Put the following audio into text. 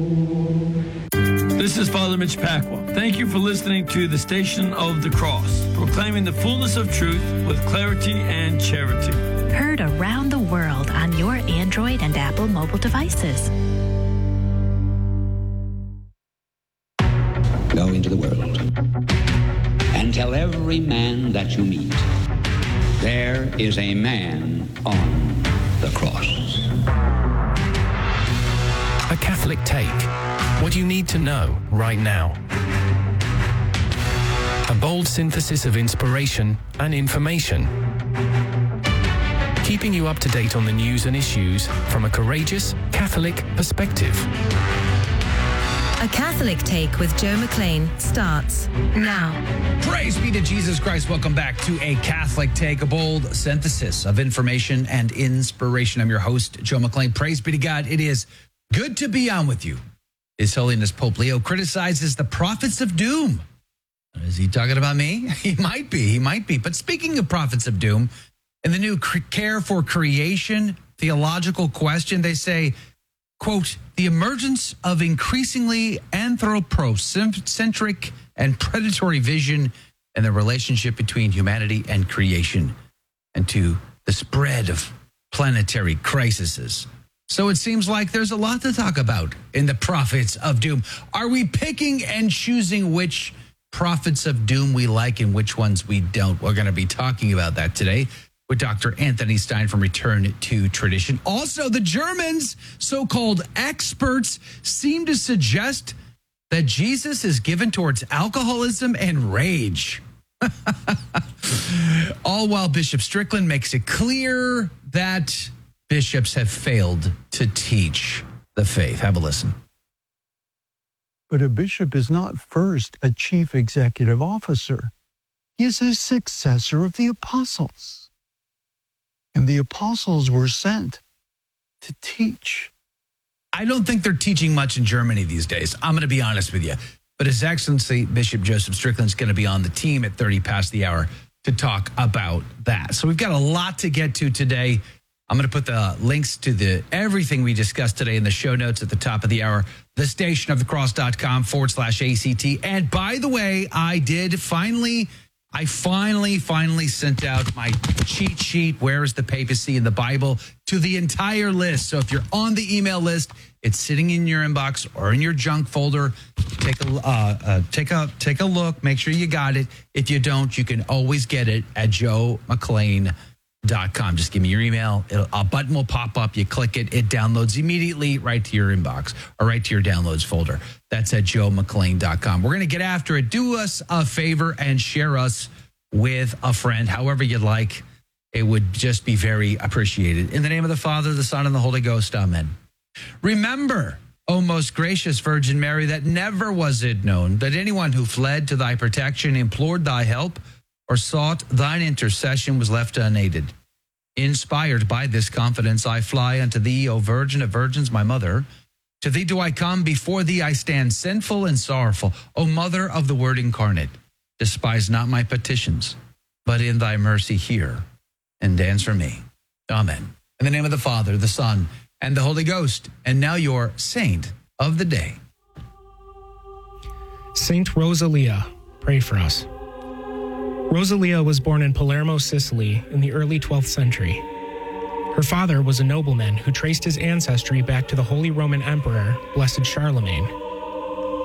This is Father Mitch Pacwa. Thank you for listening to the Station of the Cross, proclaiming the fullness of truth with clarity and charity. Heard around the world on your Android and Apple mobile devices. Go into the world and tell every man that you meet, there is a man on the cross. A Catholic Take. What you need to know right now. A bold synthesis of inspiration and information. Keeping you up to date on the news and issues from a courageous Catholic perspective. A Catholic Take with Joe McLean starts now. Praise be to Jesus Christ. Welcome back to A Catholic Take, a bold synthesis of information and inspiration. I'm your host, Joe McLean. Praise be to God. It is good to be on with you. His Holiness Pope Leo criticizes the prophets of doom. Is he talking about me? He might be. But speaking of prophets of doom, in the new Care for Creation theological question, they say, quote, the emergence of increasingly anthropocentric and predatory vision and the relationship between humanity and creation, and to the spread of planetary crises. So it seems like there's a lot to talk about in the prophets of doom. Are we picking and choosing which prophets of doom we like and which ones we don't? We're going to be talking about that today with Dr. Anthony Stein from Return to Tradition. Also, the Germans, so-called experts, seem to suggest that Jesus is given towards alcoholism and rage. All while Bishop Strickland makes it clear that bishops have failed to teach the faith. Have a listen. But a bishop is not first a chief executive officer. He is a successor of the apostles. And the apostles were sent to teach. I don't think they're teaching much in Germany these days. I'm going to be honest with you. But His Excellency Bishop Joseph Strickland is going to be on the team at 30 past the hour to talk about that. So we've got a lot to get to today. I'm going to put the links to everything we discussed today in the show notes at the top of the hour, thestationofthecross.com/ACT. And by the way, I finally sent out my cheat sheet, Where is the Papacy in the Bible, to the entire list. So if you're on the email list, it's sitting in your inbox or in your junk folder. Take a look. Make sure you got it. If you don't, you can always get it at joemclean.com. Just give me your email. A button will pop up. You click it. It downloads immediately right to your inbox or right to your downloads folder. That's at joemclean.com. We're going to get after it. Do us a favor and share us with a friend, however you'd like. It would just be very appreciated. In the name of the Father, the Son, and the Holy Ghost. Amen. Remember, O most gracious Virgin Mary, that never was it known that anyone who fled to thy protection, implored thy help, or sought thine intercession was left unaided. Inspired by this confidence, I fly unto thee, O Virgin of Virgins, my mother. To thee do I come, before thee I stand sinful and sorrowful. O Mother of the Word incarnate, despise not my petitions, but in thy mercy hear and answer me. Amen. In the name of the Father, the Son, and the Holy Ghost. And now your saint of the day. Saint Rosalia, pray for us. Rosalia was born in Palermo, Sicily in the early 12th century. Her father was a nobleman who traced his ancestry back to the Holy Roman Emperor, Blessed Charlemagne.